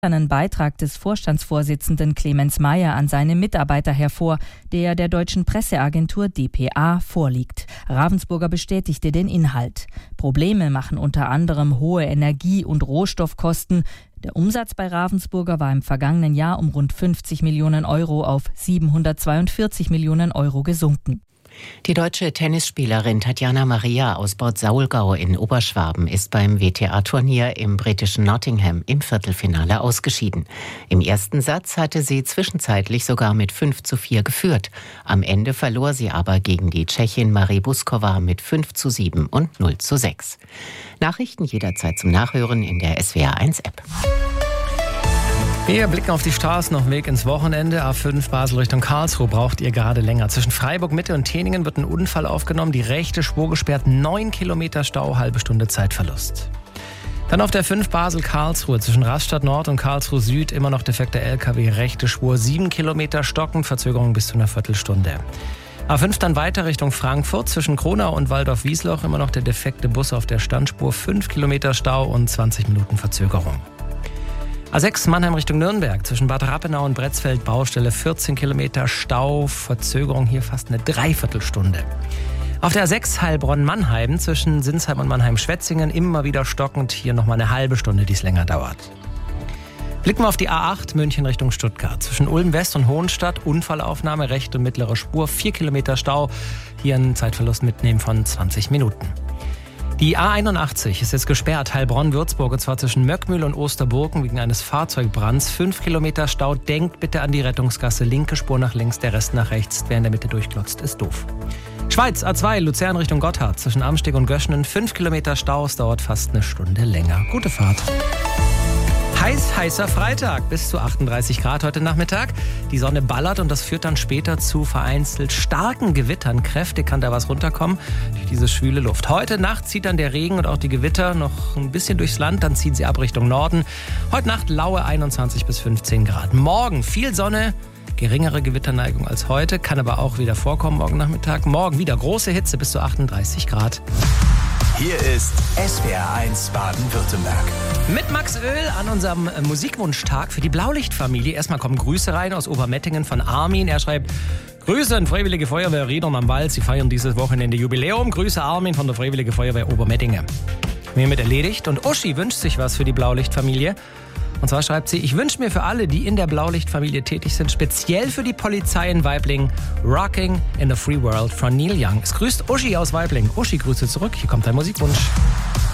einen Beitrag des Vorstandsvorsitzenden Clemens Meyer an seine Mitarbeiter hervor, der deutschen Presseagentur dpa vorliegt. Ravensburger bestätigte den Inhalt. Probleme machen unter anderem hohe Energie- und Rohstoffkosten. Der Umsatz bei Ravensburger war im vergangenen Jahr um rund 50 Millionen Euro auf 742 Millionen Euro gesunken. Die deutsche Tennisspielerin Tatjana Maria aus Bad Saulgau in Oberschwaben ist beim WTA-Turnier im britischen Nottingham im Viertelfinale ausgeschieden. Im ersten Satz hatte sie zwischenzeitlich sogar mit 5:4 geführt. Am Ende verlor sie aber gegen die Tschechin Marie Buskova mit 5:7 und 0:6. Nachrichten jederzeit zum Nachhören in der SWR1-App. Wir blicken auf die Straßen auf dem Weg ins Wochenende. A5 Basel Richtung Karlsruhe braucht ihr gerade länger. Zwischen Freiburg Mitte und Teningen wird ein Unfall aufgenommen. Die rechte Spur gesperrt, 9 Kilometer Stau, halbe Stunde Zeitverlust. Dann auf der 5 Basel Karlsruhe zwischen Rastatt Nord und Karlsruhe Süd immer noch defekter LKW, rechte Spur, 7 Kilometer stocken, Verzögerung bis zu einer Viertelstunde. A5 dann weiter Richtung Frankfurt zwischen Kronau und Waldorf-Wiesloch immer noch der defekte Bus auf der Standspur, 5 Kilometer Stau und 20 Minuten Verzögerung. A6 Mannheim Richtung Nürnberg, zwischen Bad Rappenau und Bretzfeld Baustelle, 14 Kilometer Stau, Verzögerung hier fast eine Dreiviertelstunde. Auf der A6 Heilbronn-Mannheim, zwischen Sinsheim und Mannheim-Schwetzingen, immer wieder stockend, hier nochmal eine halbe Stunde, die es länger dauert. Blicken wir auf die A8 München Richtung Stuttgart, zwischen Ulm West und Hohenstadt, Unfallaufnahme, rechte und mittlere Spur, 4 Kilometer Stau, hier einen Zeitverlust mitnehmen von 20 Minuten. Die A81 ist jetzt gesperrt, Heilbronn-Würzburg, und zwar zwischen Möckmühl und Osterburgen wegen eines Fahrzeugbrands. 5 Kilometer Stau, denkt bitte an die Rettungsgasse, linke Spur nach links, der Rest nach rechts. Wer in der Mitte durchglotzt, ist doof. Schweiz, A2, Luzern Richtung Gotthard, zwischen Amsteg und Göschenen, 5 Kilometer Stau, es dauert fast eine Stunde länger. Gute Fahrt. Heißer Freitag, bis zu 38 Grad heute Nachmittag. Die Sonne ballert und das führt dann später zu vereinzelt starken Gewittern. Kräftig kann da was runterkommen durch diese schwüle Luft. Heute Nacht zieht dann der Regen und auch die Gewitter noch ein bisschen durchs Land. Dann ziehen sie ab Richtung Norden. Heute Nacht laue 21 bis 15 Grad. Morgen viel Sonne, geringere Gewitterneigung als heute. Kann aber auch wieder vorkommen morgen Nachmittag. Morgen wieder große Hitze bis zu 38 Grad. Hier ist SWR1 Baden-Württemberg. Mit Max Öl an unserem Musikwunschtag für die Blaulichtfamilie. Erstmal kommen Grüße rein aus Obermettingen von Armin. Er schreibt: Grüße an Freiwillige Feuerwehr Riedern am Wald. Sie feiern dieses Wochenende Jubiläum. Grüße Armin von der Freiwillige Feuerwehr Obermettingen. Hiermit erledigt. Und Uschi wünscht sich was für die Blaulichtfamilie. Und zwar schreibt sie: Ich wünsche mir für alle, die in der Blaulichtfamilie tätig sind, speziell für die Polizei in Waibling, Rocking in the Free World von Neil Young. Es grüßt Uschi aus Waibling. Uschi, Grüße zurück. Hier kommt dein Musikwunsch.